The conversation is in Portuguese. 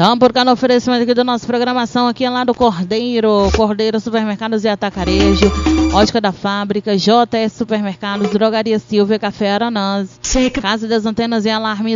Então, por cá no oferecimento aqui da nossa programação, aqui é lá do Cordeiro Supermercados e Atacarejo, Ótica da Fábrica, JS Supermercados, Drogaria Silvia, Café Aranãs, Casa das Antenas e Alarmes.